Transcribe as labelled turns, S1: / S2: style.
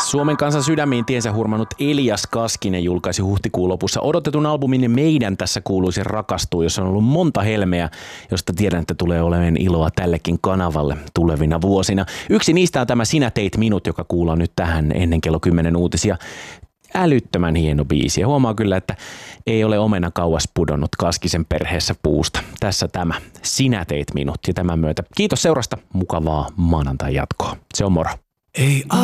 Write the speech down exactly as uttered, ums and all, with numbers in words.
S1: Suomen kansan sydämiin tiensä hurmannut Elias Kaskinen julkaisi huhtikuun lopussa odotetun albumin Meidän tässä kuuluisi rakastua, jossa on ollut monta helmeä, josta tiedän, että tulee olemaan iloa tällekin kanavalle tulevina vuosina. Yksi niistä on tämä Sinä teit minut, joka kuullaan nyt tähän ennen kello kymmenen uutisia. Älyttömän hieno biisi ja huomaa kyllä, että ei ole omena kauas pudonnut Kaskisen perheessä puusta. Tässä tämä Sinä teit minut ja tämän myötä kiitos seurasta, mukavaa maanantai jatkoa. Se on moro.
S2: Ei